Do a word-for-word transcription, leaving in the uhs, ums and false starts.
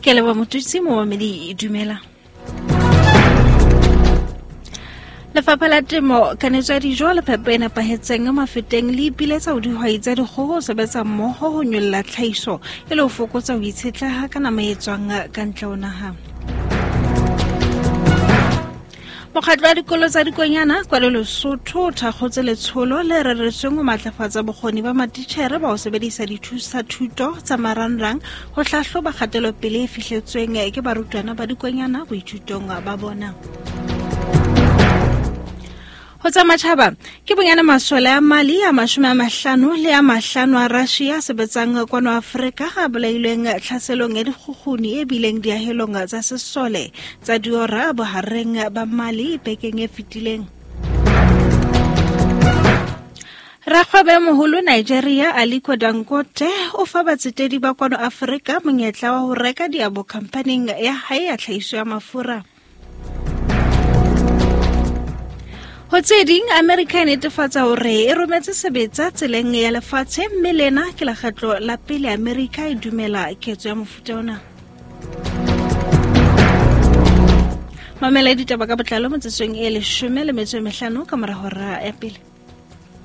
Ke leba motutsi mo mamedi dumela. Lefapha la Temo kanetso ya dijo le phepo e nepahetseng mafeteng le ipiletsa ho dihwai tsa dikgoho ho sebetsa mmoho ho nyolla tlhahiso e le ho fokotsa ho itshetleha ka nama e tswang ka ntle ho naha. Mokgatlo wa dikolo tsa dikonyana kwa Lesotho o thakgotse letsholo le reretsweng ho matlafatsa bokgoni ba matitjhere ba ho sebedisa dithusa thuto tsa marangrang ho hlahloba kgatelopele e fihletsweng ke barutwana ba dikonyana boithutong ba bona. Ho tsa matjhaba ke bonyane masole a Mali a mashome a mahlano le a mahlano a Russia sebetsang kwano Afrika a bolailweng tlhaselong ya dikgukguni e bileng diahelong tsa sesole tsa diora bohareng ba Mali bekeng e fetileng. Rakgwebo moholo Nigeria Aliko Dangote o fa batsetedi ba kwano Afrika monyetla wa ho reka diabo companying ya hae ya tlhahiso ya mafura. Ho tseding America e netefatsa hore e rometse sebetsa tseleng ya lefatshe mme lena ke lekgetlo la pele America e dumela ketso ya mofuta ona. Mamela ditaba ka botlalo motsetsong e leshome le metso e mehlano ka mora hora ya pele.